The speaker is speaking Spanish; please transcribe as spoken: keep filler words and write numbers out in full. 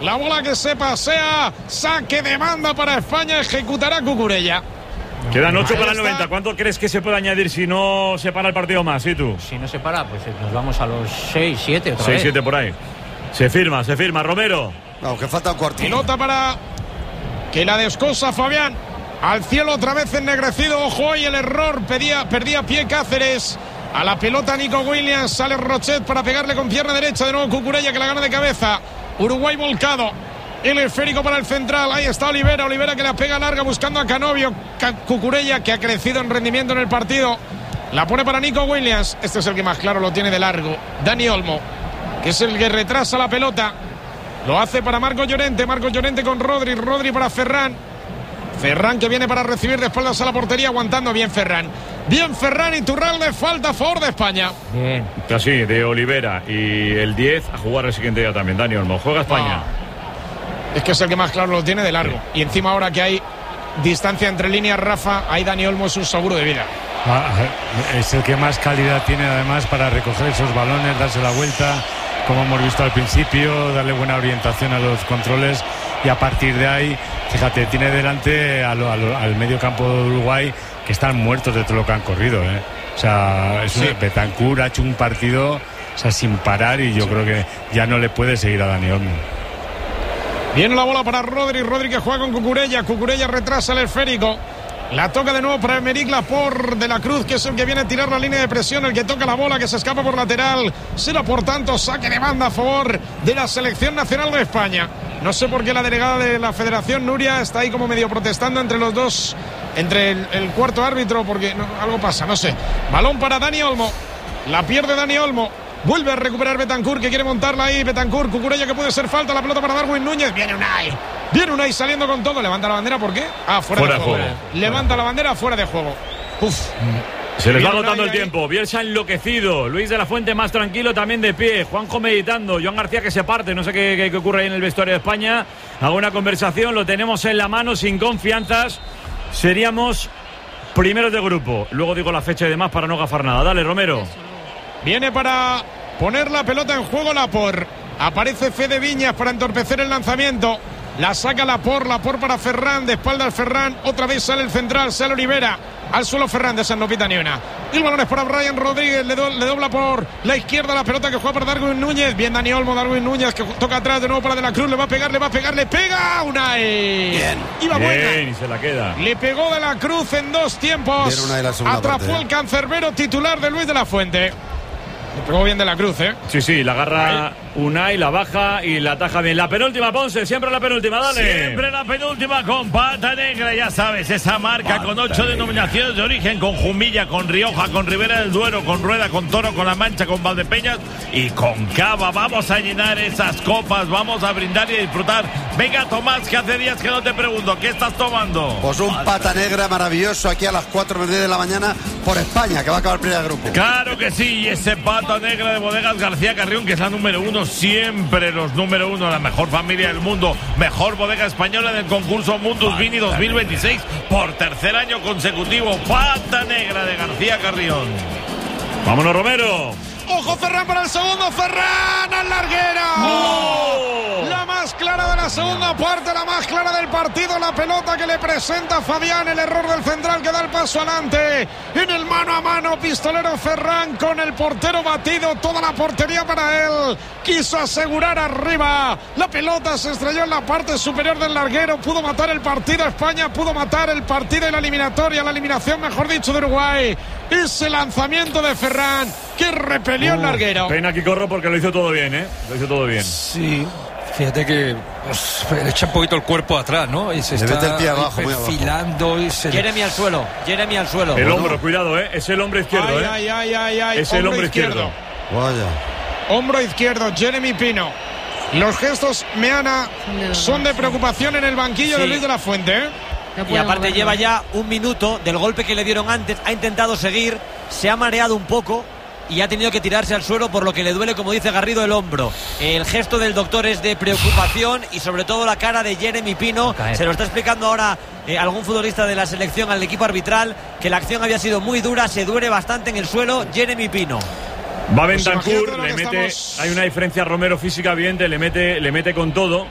La bola que se pasea. Saque de banda para España. Ejecutará Cucurella. Quedan ocho para el noventa. ¿Cuánto crees que se puede añadir si no se para el partido más? ¿Y tú? Si no se para, pues nos vamos a los seis siete otra vez. seis siete por ahí. Se firma, se firma. Romero. No, que falta un cuarto. Pilota para que la descosa Fabián. Al cielo otra vez ennegrecido. Ojo, y el error. Pedía, perdía pie Cáceres. A la pelota Nico Williams. Sale Rochet para pegarle con pierna derecha. De nuevo Cucurella que la gana de cabeza. Uruguay volcado. El esférico para el central. Ahí está Olivera. Olivera que la pega larga buscando a Canovio. Cucurella que ha crecido en rendimiento en el partido. La pone para Nico Williams. Este es el que más claro lo tiene de largo. Dani Olmo, que es el que retrasa la pelota. Lo hace para Marcos Llorente. Marcos Llorente con Rodri. Rodri para Ferran. Ferran que viene para recibir de espaldas a la portería. Aguantando bien Ferran. Bien Ferran. Iturralde. Falta a favor de España. Bien. Casi de Olivera. Y el diez a jugar el siguiente día también. Dani Olmo. Juega España. Ah, es que es el que más claro lo tiene de largo. Sí. Y encima ahora que hay distancia entre líneas, Rafa, ahí Dani Olmo es un seguro de vida. Ah, es el que más calidad tiene además para recoger esos balones, darse la vuelta, como hemos visto al principio, darle buena orientación a los controles y a partir de ahí, fíjate, tiene delante a lo, a lo, al medio campo de Uruguay que están muertos de todo lo que han corrido, ¿eh? O sea, es sí. un, Bentancur ha hecho un partido, o sea, sin parar y yo sí. creo que ya no le puede seguir a Dani Olmo. Viene la bola para Rodri, Rodri que juega con Cucurella, Cucurella retrasa el esférico. La toca de nuevo para Emerick Laporte de la Cruz, que es el que viene a tirar la línea de presión, el que toca la bola, que se escapa por lateral. Será por tanto saque de banda a favor de la selección nacional de España. No sé por qué la delegada de la Federación, Nuria, está ahí como medio protestando entre los dos, entre el, el cuarto árbitro, porque no, algo pasa, no sé. Balón para Dani Olmo, la pierde Dani Olmo. Vuelve a recuperar Bentancur, que quiere montarla ahí. Bentancur, Cucurella que puede ser falta. La pelota para Darwin Núñez. Viene Unai. Viene Unai saliendo con todo. Levanta la bandera, ¿por qué? Ah, fuera, fuera de juego. juego. Levanta fuera. la bandera, fuera de juego. Uf. Se les va agotando el tiempo. Bielsa enloquecido. Luis de la Fuente más tranquilo, también de pie. Juanjo meditando. Joan García que se parte. No sé qué, qué, qué ocurre ahí en el vestuario de España. Hago una conversación. Lo tenemos en la mano, sin confianzas. Seríamos primeros de grupo. Luego digo la fecha y demás para no gafar nada. Dale, Romero. Viene para poner la pelota en juego Laporte. Aparece Fede Viñas para entorpecer el lanzamiento. La saca Laporte, Laporte para Ferran, de espalda al Ferran. Otra vez sale el central, sale Olivera. Al suelo Ferran, de San no pita ni una. Y el balón es para Brian Rodríguez, le, do, le dobla por la izquierda la pelota que juega para Darwin Núñez. Bien Dani Olmo, Darwin Núñez que toca atrás de nuevo para De la Cruz. Le va a pegar, le va a pegar, le pega Unai. Bien. Iba Bien, buena. y se la queda. Le pegó De la Cruz en dos tiempos. Bien, Unai, la segunda Atrapó parte, el cancerbero titular de Luis de la Fuente. Le pegó bien De la Cruz, ¿eh? Sí, sí, la agarra Unai, la baja y la ataja bien. La penúltima, Ponce, siempre la penúltima, dale. Siempre la penúltima con Pata Negra, ya sabes, esa marca Pata con ocho negra. denominaciones de origen, con Jumilla, con Rioja, con Ribera del Duero, con Rueda, con Toro, con La Mancha, con Valdepeñas y con Cava. Vamos a llenar esas copas, vamos a brindar y a disfrutar. Venga, Tomás, que hace días que no te pregunto, ¿qué estás tomando? Pues un Pata Negra maravilloso aquí a las cuatro menos diez de la mañana por España, que va a acabar el primer grupo. Claro que sí, y ese Pata Negra de Bodegas García Carrión, que es la número uno, siempre los número uno, la mejor familia del mundo, mejor bodega española del concurso Mundus Vini dos mil veintiséis por tercer año consecutivo. Pata Negra de García Carrión. Vámonos, Romero. Ojo, Ferran para el segundo. Ferran al larguera. ¡No! La más clara de la segunda parte, la más clara del partido. La pelota que le presenta Fabián. El error del central que da el paso adelante. En el mano a mano, pistolero Ferran con el portero batido. Toda la portería para él. Quiso asegurar arriba. La pelota se estrelló en la parte superior del larguero. Pudo matar el partido España. Pudo matar el partido y la eliminatoria. La eliminación, mejor dicho, de Uruguay. Ese lanzamiento de Ferran que repelió uh, el larguero. Pena que corro porque lo hizo todo bien, ¿eh? Lo hizo todo bien. Sí, fíjate que pues, le echa un poquito el cuerpo atrás, ¿no? Y se le está mete el pie abajo, perfilando y se... Jeremy al suelo, Jeremy al suelo. El bueno. hombro, cuidado, ¿eh? Es el hombro izquierdo, ay, ¿eh? Ay, ay, ay, ay. Es el hombro izquierdo. izquierdo. Vaya. Hombro izquierdo, Jeremy Pino. Los gestos Meana son de preocupación en el banquillo sí. de Luis de la Fuente, ¿eh? No y aparte moverlo. Lleva ya un minuto del golpe que le dieron antes. Ha intentado seguir, se ha mareado un poco y ha tenido que tirarse al suelo, por lo que le duele, como dice Garrido, el hombro. El gesto del doctor es de preocupación y sobre todo la cara de Jeremy Pino. Se lo está explicando ahora eh, algún futbolista de la selección al equipo arbitral, que la acción había sido muy dura, se duele bastante en el suelo Jeremy Pino. Va Bentancur, pues le mete, estamos... hay una diferencia Romero física evidente, le mete, le mete con todo.